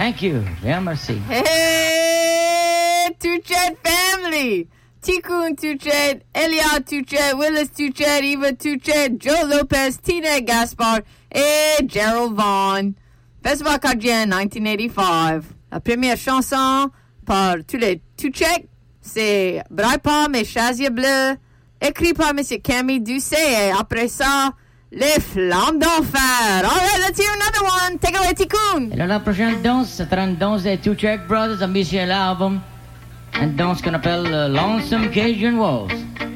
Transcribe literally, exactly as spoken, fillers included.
Thank you. Bien, merci. Hey, Tuchet family. Ticoon Tuchet, Elia Tuchet, Willis Tuchet, Eva Tuchet, Joe Lopez, Tina Gaspard et Gerald Vaughn. Festival Cajun nineteen eighty-five. La première chanson par tous les Tuchet, c'est Braille Palm et Chazier Bleu, écrit par M. Camille Doucet. Et après ça, Les Flammes d'Enfer. All right, let's hear another one. Take away, Ticoon. Et là, la prochaine danse, ce sera une danse des Tuchet Brothers, ambitieux l'album. Une danse qu'on appelle uh, Lonesome Cajun Waltz.